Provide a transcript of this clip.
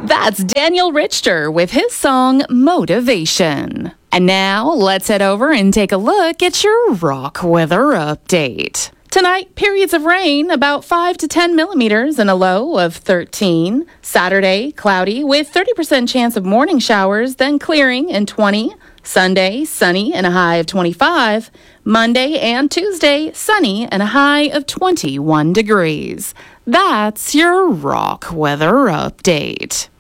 That's Daniel Richter with his song Motivation. And now let's head over and take a look at your rock weather update. Tonight, periods of rain, about 5 to 10 millimeters and a low of 13. Saturday, cloudy with 30% chance of morning showers, then clearing in 20. Sunday, sunny and a high of 25. Monday and Tuesday, sunny and a high of 21 degrees. That's your rock weather update.